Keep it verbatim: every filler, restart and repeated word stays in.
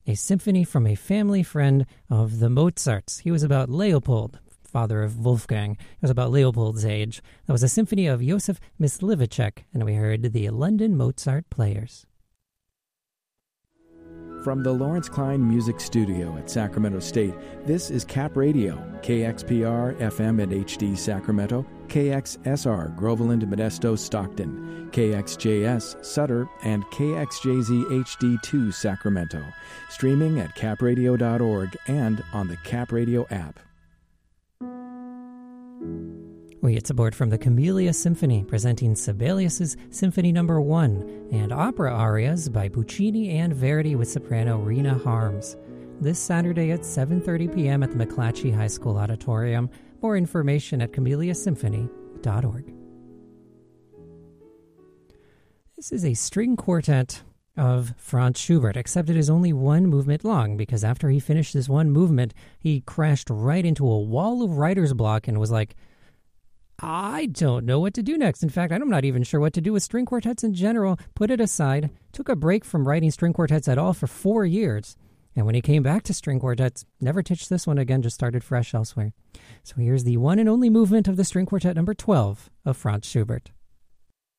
a symphony from a family friend of the Mozarts. He was about Leopold, father of Wolfgang. It was about Leopold's age. That was a symphony of Josef Myslivacek, and we heard the London Mozart Players. From the Lawrence Klein Music Studio at Sacramento State, this is Cap Radio, K X P R F M and H D Sacramento, K X S R Groveland, Modesto, Stockton, K X J S Sutter, and K X J Z H D two Sacramento. Streaming at cap radio dot org and on the Cap Radio app. We get support from the Camellia Symphony, presenting Sibelius's Symphony Number One and opera arias by Puccini and Verdi with soprano Rena Harms. This Saturday at seven thirty p.m. at the McClatchy High School Auditorium. More information at camellia symphony dot org. This is a string quartet of Franz Schubert, except it is only one movement long, because after he finished this one movement, he crashed right into a wall of writer's block and was like, I don't know what to do next. In fact, I'm not even sure what to do with string quartets in general. Put it aside, took a break from writing string quartets at all for four years. And when he came back to string quartets, never touched this one again, just started fresh elsewhere. So here's the one and only movement of the string quartet number twelve of Franz Schubert.